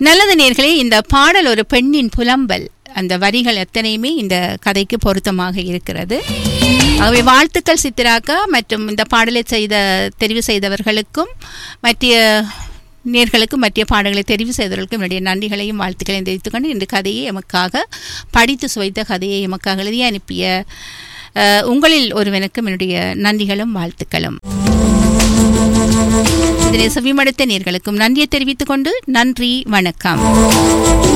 நல்லது நேர்களே, இந்த பாடல் ஒரு பெண்ணின் புலம்பல். அந்த வரிகள் எத்தனையுமே இந்த கதைக்கு பொருத்தமாக இருக்கிறது. ஆகவே வாழ்த்துக்கள் சித்திராக்கா மற்றும் இந்த பாடலை தெரிவு செய்தவர்களுக்கும் மற்ற நேர்களுக்கும் மற்ற பாடல்களை தெரிவு செய்தவர்களுக்கும் என்னுடைய நன்றிகளையும் வாழ்த்துக்களையும் தெரிவித்துக் கொண்டு இந்த கதையை எமக்காக படித்து சுவைத்த கதையை எமக்காக எழுதி அனுப்பிய உங்களில் ஒருவனுக்கும் என்னுடைய நன்றிகளும் வாழ்த்துக்களும். இதனை செவிமடுத்த நேர்களுக்கும் நன்றியை தெரிவித்துக் கொண்டு நன்றி, வணக்கம்.